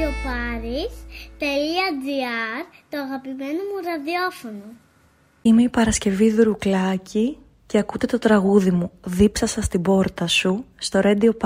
radioparis.gr, το αγαπημένο μου ραδιόφωνο. Είμαι η Παρασκευή Δουρουκλάκη και ακούτε το τραγούδι μου «Δίψασα στην πόρτα σου» στο Radio